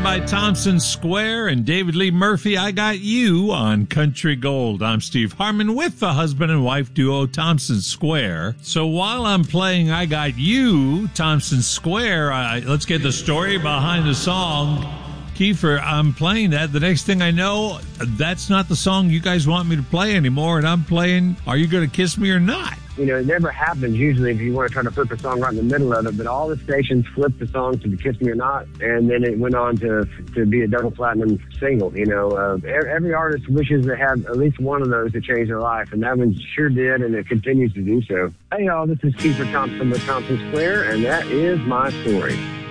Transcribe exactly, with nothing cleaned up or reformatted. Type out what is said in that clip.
done by Thompson Square and David Lee Murphy. I Got You on Country Gold. I'm Steve Harmon with the husband and wife duo Thompson Square. So while I'm playing I Got You, Thompson Square, I, let's get the story behind the song. Kiefer, I'm playing that. The next thing I know, that's not the song you guys want me to play anymore, and I'm playing Are You Gonna Kiss Me or Not? You know, it never happens usually if you want to try to flip a song right in the middle of it, but all the stations flipped the song to the Kiss Me or Not, and then it went on to to be a double platinum single. You know, uh, every artist wishes to have at least one of those to change their life, and that one sure did, and it continues to do so. Hey, y'all, this is Kiefer Thompson with Thompson Square, and that is my story.